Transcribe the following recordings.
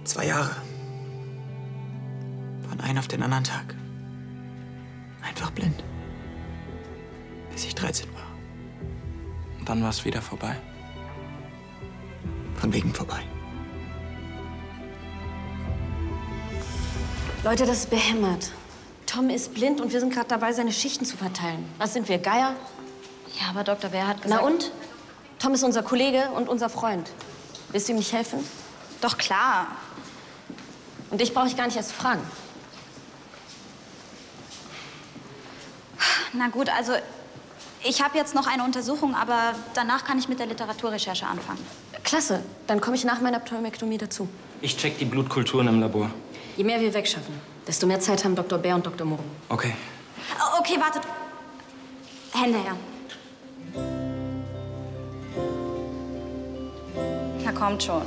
2 Jahre. Von einem auf den anderen Tag. Einfach blind. Bis ich 13 war. Und dann war es wieder vorbei. Von wegen vorbei. Leute, das ist behämmert. Tom ist blind und wir sind gerade dabei, seine Schichten zu verteilen. Was sind wir, Geier? Ja, aber Doktor, wer hat gesagt... Na und? Tom ist unser Kollege und unser Freund. Willst du ihm nicht helfen? Doch, klar. Und dich brauche ich gar nicht erst fragen. Na gut, also ich habe jetzt noch eine Untersuchung, aber danach kann ich mit der Literaturrecherche anfangen. Klasse, dann komme ich nach meiner Pneumektomie dazu. Ich check die Blutkulturen im Labor. Je mehr wir wegschaffen, desto mehr Zeit haben Dr. Bär und Dr. Moreau. Okay. Oh, okay, wartet. Hände her. Na, kommt schon.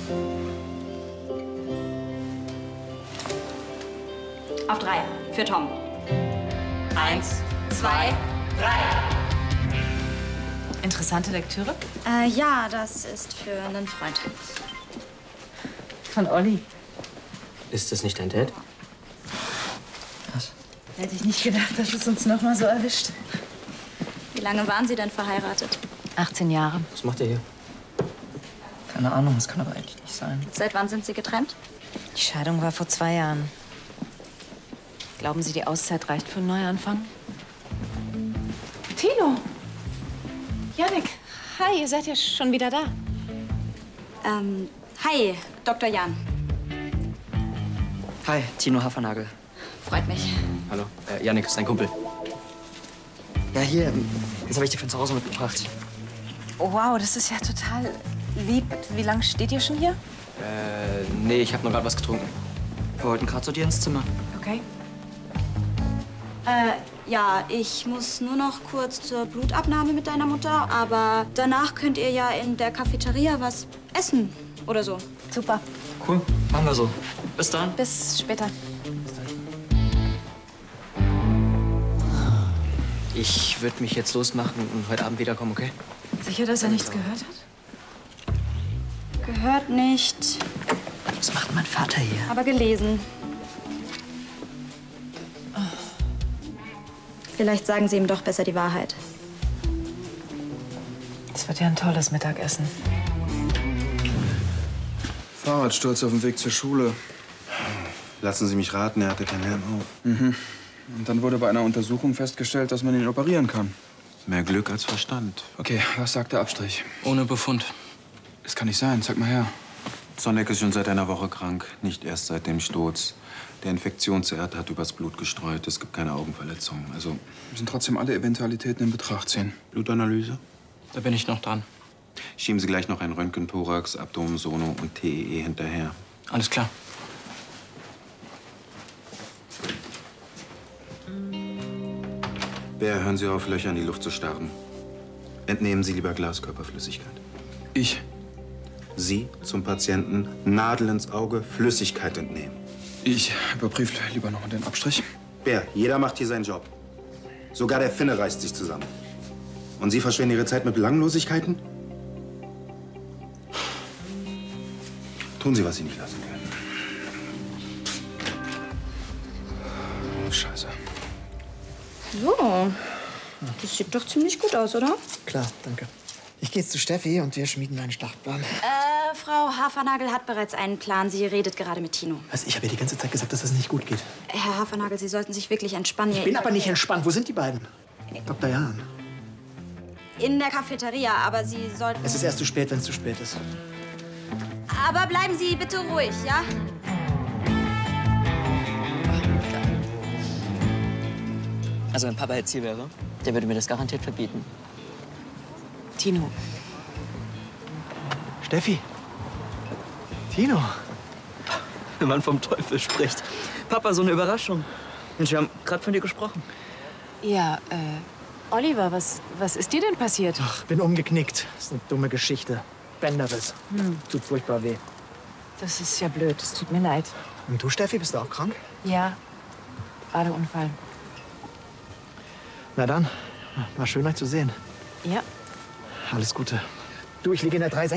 Auf 3. Für Tom. 1, 2, 3. Interessante Lektüre? Ja, das ist für einen Freund. Von Olli. Ist das nicht dein Dad? Was? Hätte ich nicht gedacht, dass es uns noch mal so erwischt. Wie lange waren Sie denn verheiratet? 18 Jahre. Was macht er hier? Keine Ahnung, das kann aber eigentlich nicht sein. Seit wann sind Sie getrennt? Die Scheidung war vor 2 Jahren. Glauben Sie, die Auszeit reicht für einen Neuanfang? Tino! Jannik! Hi, ihr seid ja schon wieder da. Hi, Dr. Jan. Hi, Tino Hafernagel. Freut mich. Hallo, Jannik ist dein Kumpel. Ja, hier, das habe ich dir von zu Hause mitgebracht. Oh, wow, das ist ja total lieb. Wie lange steht ihr schon hier? Nee, ich habe nur gerade was getrunken. Wir wollten gerade zu dir ins Zimmer. Okay. Ja, ich muss nur noch kurz zur Blutabnahme mit deiner Mutter, aber danach könnt ihr ja in der Cafeteria was essen oder so. Super. Cool, machen wir so. Bis dann. Bis später. Ich würde mich jetzt losmachen und heute Abend wiederkommen, okay? Sicher, dass er nichts gehört hat? Gehört nicht, Was macht mein Vater hier? aber gelesen. Vielleicht sagen Sie ihm doch besser die Wahrheit. Es wird ja ein tolles Mittagessen. Fahrradsturz auf dem Weg zur Schule. Lassen Sie mich raten, er hatte keinen Helm auf. Und dann wurde bei einer Untersuchung festgestellt, dass man ihn operieren kann. Mehr Glück als Verstand. Okay, was sagt der Abstrich? Ohne Befund. Das kann nicht sein, zeig mal her. Sonneck ist schon seit einer Woche krank, nicht erst seit dem Sturz. Der Infektionsherd hat übers Blut gestreut. Es gibt keine Augenverletzungen. Also Wir müssen trotzdem alle Eventualitäten in Betracht ziehen. Blutanalyse? Da bin ich noch dran. Schieben Sie gleich noch ein Röntgen-Thorax, Abdomen-Sono und TEE hinterher. Alles klar. Bär, hören Sie auf, Löcher in die Luft zu starren. Entnehmen Sie lieber Glaskörperflüssigkeit. Ich? Sie zum Patienten Nadel ins Auge, Flüssigkeit entnehmen. Ich überprüfe lieber noch mal den Abstrich. Bär, jeder macht hier seinen Job. Sogar der Finne reißt sich zusammen. Und Sie verschwenden Ihre Zeit mit Belanglosigkeiten? Tun Sie, was Sie nicht lassen können. Scheiße. So, das sieht doch ziemlich gut aus, oder? Klar, danke. Ich gehe jetzt zu Steffi und wir schmieden einen Schlachtplan. Frau Hafernagel hat bereits einen Plan. Sie redet gerade mit Tino. Was, ich habe ihr die ganze Zeit gesagt, dass das nicht gut geht. Herr Hafernagel, Sie sollten sich wirklich entspannen. Ich bin aber nicht entspannt. Wo sind die beiden? Dr. Jahn. In der Cafeteria, aber Sie sollten... Es ist erst zu spät, wenn es zu spät ist. Aber bleiben Sie bitte ruhig, ja? Also wenn Papa jetzt hier wäre, der würde mir das garantiert verbieten. Tino. Steffi. Tino. Wenn man vom Teufel spricht. Papa, so eine Überraschung. Mensch, wir haben gerade von dir gesprochen. Ja, Oliver, was ist dir denn passiert? Ach, bin umgeknickt. Das ist eine dumme Geschichte. Bänderriss. Tut furchtbar weh. Das ist ja blöd. Es tut mir leid. Und du, Steffi, bist du auch krank? Ja, gerade Unfall. Na dann, war schön, euch zu sehen. Ja. Alles Gute. Du, ich liege in der 3